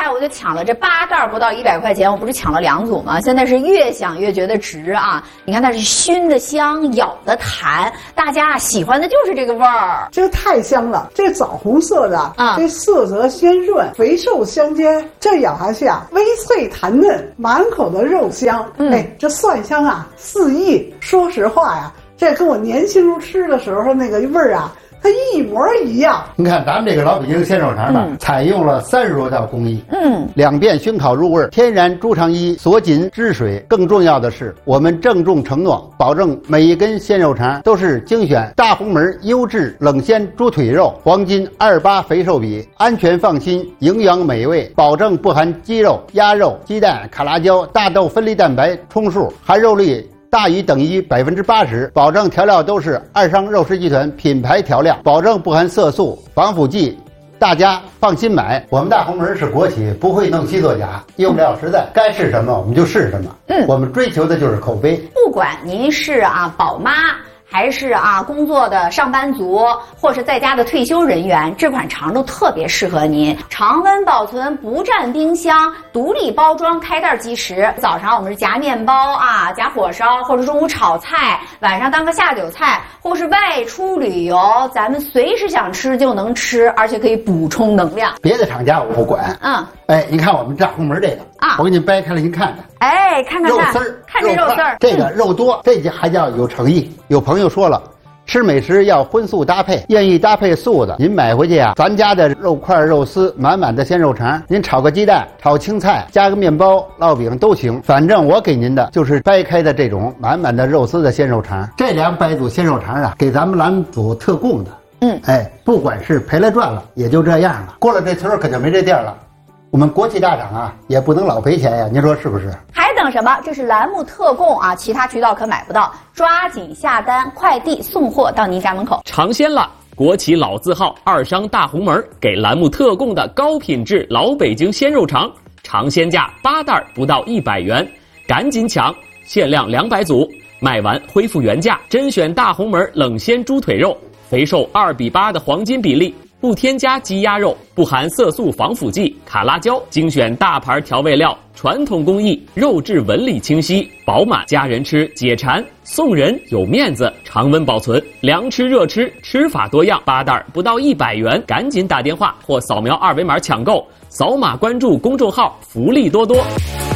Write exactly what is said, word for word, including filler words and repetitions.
来我就抢了这八袋不到一百块钱，我不是抢了两组吗？现在是越想越觉得值啊！你看它是熏的香，咬的弹，大家喜欢的就是这个味儿。 这个太香了，这枣红色的啊，这色泽鲜润，肥瘦相间，这咬下去啊，微脆弹嫩，满口的肉香。嗯、哎，这蒜香啊四溢。说实话呀，这跟我年轻时候吃的时候那个味儿啊，它一模一样。 你看咱们这个老北京鲜肉肠呢，嗯、采用了三十多道工艺， 嗯， 两遍熏烤入味，天然猪肠衣锁紧汁水。更重要的是，我们郑重承诺，保证每一根鲜肉肠都是精选大红门优质冷鲜猪腿肉，黄金二八肥瘦比，安全放心，营养美味，保证不含鸡肉、鸭肉、鸡蛋、卡拉胶、大豆分离蛋白充数，含肉率大于等于百分之八十，保证调料都是二商肉食集团品牌调料，保证不含色素、防腐剂，大家放心买。我们大红门是国企，不会弄虚作假，用料实在，该是什么我们就是什么。嗯，我们追求的就是口碑。 不管您是啊宝妈，还是啊工作的上班族，或是在家的退休人员，这款肠都特别适合您。常温保存，不占冰箱，独立包装，开袋即食。早上我们是夹面包啊，夹火烧，或者中午炒菜，晚上当个下酒菜，或是外出旅游，咱们随时想吃就能吃，而且可以补充能量。 别的厂家我不管， 嗯， 哎，你看我们大红门这个啊，我给你掰开了，您看看。 哎，看看看， 肉丝儿， 看这肉丝儿， 这个肉多，这还叫有诚意。有朋友说了，吃美食要荤素搭配，愿意搭配素的，您买回去啊，咱家的肉块、肉丝，满满的鲜肉肠，您炒个鸡蛋，炒青菜，加个面包、烙饼都行。反正我给您的就是掰开的这种满满的肉丝的鲜肉肠。这两百组鲜肉肠啊，给咱们栏组特供的。嗯，哎，不管是赔了赚了，也就这样了。过了这村可就没这店了。我们国企大厂啊，也不能老赔钱呀，您说是不是？ 还等什么？这是栏目特供啊，其他渠道可买不到，抓紧下单，快递送货到您家门口。 尝鲜了！国企老字号二商大红门给栏目特供的高品质老北京鲜肉肠，尝鲜价八袋不到一百元，赶紧抢，限量两百组，卖完恢复原价。甄选大红门冷鲜猪腿肉，肥瘦二比八的黄金比例。不添加鸡鸭肉，不含色素防腐剂、卡拉胶，精选大牌调味料，传统工艺，肉质纹理清晰饱满，家人吃解馋，送人有面子，常温保存，凉吃热吃，吃法多样，八袋不到一百元，赶紧打电话或扫描二维码抢购，扫码关注公众号，福利多多。